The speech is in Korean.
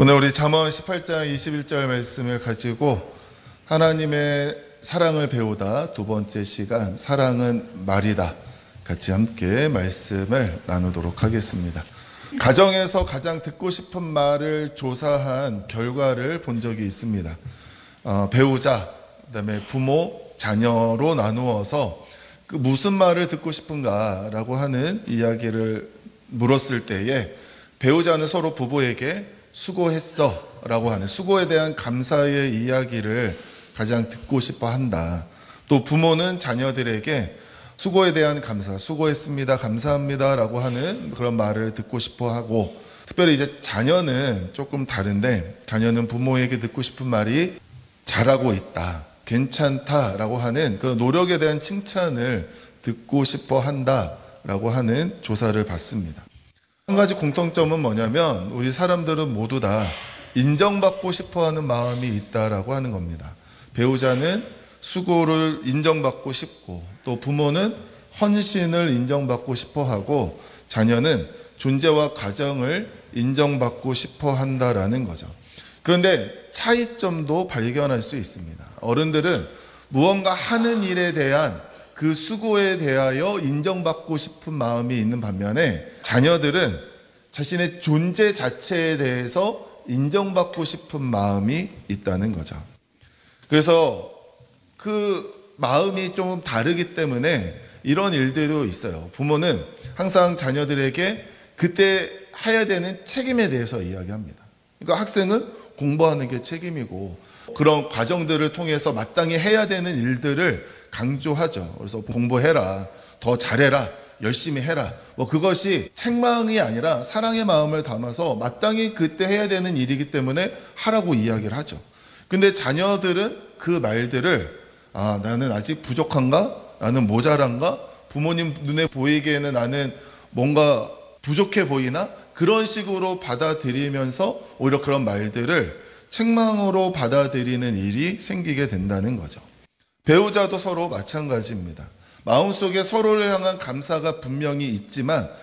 오늘 우리 잠언 18장 21절 말씀을 가지고 하나님의 사랑을 배우다 두 번째 시간, 사랑은 말이다, 같이 함께 말씀을 나누도록 하겠습니다. 가정에서 가장 듣고 싶은 말을 조사한 결과를 본 적이 있습니다. 배우자, 그다음에 부모, 자녀로 나누어서 그 무슨 말을 듣고 싶은가라고 하는 이야기를 물었을 때에 배우자는 서로 부부에게 수고했어 라고 하는, 수고에 대한 감사의 이야기를 가장 듣고 싶어 한다. 또 부모는 자녀들에게 수고에 대한 감사, 수고했습니다, 감사합니다 라고 하는 그런 말을 듣고 싶어 하고, 특별히 이제 자녀는 조금 다른데, 자녀는 부모에게 듣고 싶은 말이 잘하고 있다, 괜찮다 라고 하는 그런 노력에 대한 칭찬을 듣고 싶어 한다 라고 하는 조사를 봤습니다. 한 가지 공통점은 뭐냐면, 우리 사람들은 모두 다 인정받고 싶어 하는 마음이 있다라고 하는 겁니다. 배우자는 수고를 인정받고 싶고, 또 부모는 헌신을 인정받고 싶어 하고, 자녀는 존재와 가정을 인정받고 싶어 한다라는 거죠. 그런데 차이점도 발견할 수 있습니다. 어른들은 무언가 하는 일에 대한 그 수고에 대하여 인정받고 싶은 마음이 있는 반면에, 자녀들은 자신의 존재 자체에 대해서 인정받고 싶은 마음이 있다는 거죠. 그래서 그 마음이 좀 다르기 때문에 이런 일들도 있어요. 부모는 항상 자녀들에게 그때 해야 되는 책임에 대해서 이야기합니다. 그러니까 학생은 공부하는 게 책임이고, 그런 과정들을 통해서 마땅히 해야 되는 일들을 강조하죠. 그래서 공부해라, 더 잘해라, 열심히 해라. 그것이 책망이 아니라 사랑의 마음을 담아서 마땅히 그때 해야 되는 일이기 때문에 하라고 이야기를 하죠. 근데 자녀들은 그 말들을 나는 아직 부족한가? 나는 모자란가? 부모님 눈에 보이기에는 나는 뭔가 부족해 보이나? 그런 식으로 받아들이면서 오히려 그런 말들을 책망으로 받아들이는 일이 생기게 된다는 거죠. 배우자도 서로 마찬가지입니다. 마음속에 서로를 향한 감사가 분명히 있지만